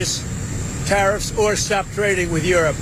Tariffs or stop trading with Europe.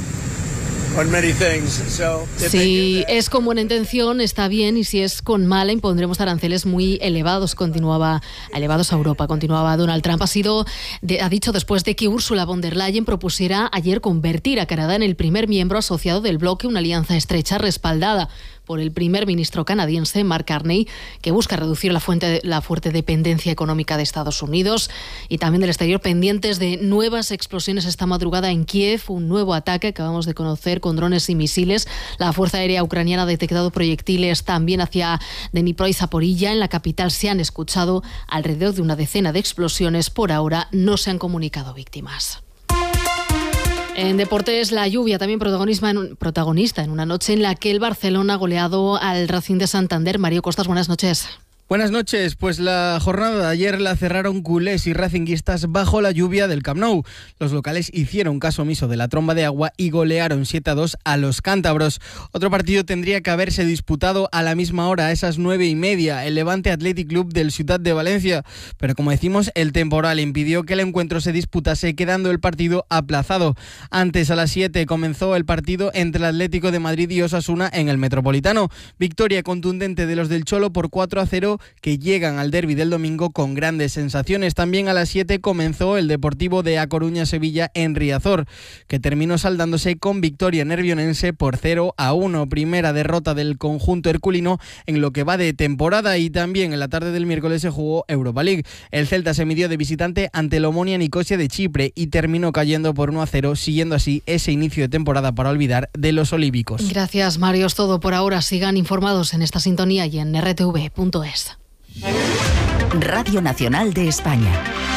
Si es con buena intención, está bien, y si es con mala, impondremos aranceles muy elevados, elevados a Europa, continuaba Donald Trump. Ha dicho después de que Ursula von der Leyen propusiera ayer convertir a Canadá en el primer miembro asociado del bloque, una alianza estrecha respaldada por el primer ministro canadiense, Mark Carney, que busca reducir la fuerte dependencia económica de Estados Unidos y también del exterior, pendientes de nuevas explosiones esta madrugada en Kiev, un nuevo ataque que acabamos de conocer con drones y misiles. La Fuerza Aérea Ucraniana ha detectado proyectiles también hacia Dnipro y Zaporilla. En la capital se han escuchado alrededor de una decena de explosiones. Por ahora no se han comunicado víctimas. En deportes, la lluvia también protagonista en una noche en la que el Barcelona ha goleado al Racing de Santander. Mario Costas, buenas noches. Buenas noches, pues la jornada de ayer la cerraron culés y racinguistas bajo la lluvia del Camp Nou. Los locales hicieron caso omiso de la tromba de agua y golearon 7-2 a los cántabros. Otro partido tendría que haberse disputado a la misma hora, a esas 9:30, el Levante Athletic Club del Ciutat de Valencia. Pero como decimos, el temporal impidió que el encuentro se disputase, quedando el partido aplazado. Antes, a las 7, comenzó el partido entre el Atlético de Madrid y Osasuna en el Metropolitano. Victoria contundente de los del Cholo por 4-0, que llegan al derbi del domingo con grandes sensaciones. También a las 7 comenzó el Deportivo de A Coruña-Sevilla en Riazor, que terminó saldándose con victoria nervionense por 0-1. Primera derrota del conjunto herculino en lo que va de temporada. Y también en la tarde del miércoles se jugó Europa League. El Celta se midió de visitante ante el Omonia Nicosia de Chipre y terminó cayendo por 1-0, siguiendo así ese inicio de temporada para olvidar de los olímpicos. Gracias, Mario. Es todo por ahora. Sigan informados en esta sintonía y en rtv.es. Radio Nacional de España.